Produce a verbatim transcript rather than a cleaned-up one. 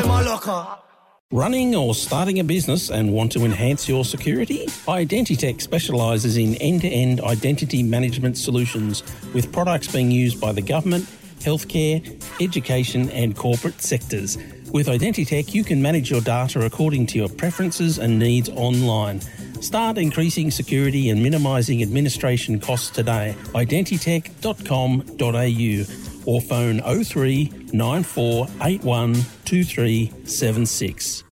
in my locker. Running or starting a business and want to enhance your security? Identitech specialises in end-to-end identity management solutions with products being used by the government, healthcare, education and corporate sectors. With Identitech, you can manage your data according to your preferences and needs online. Start increasing security and minimising administration costs today. identitech dot com dot a u or phone oh three nine four eight one two three seven six.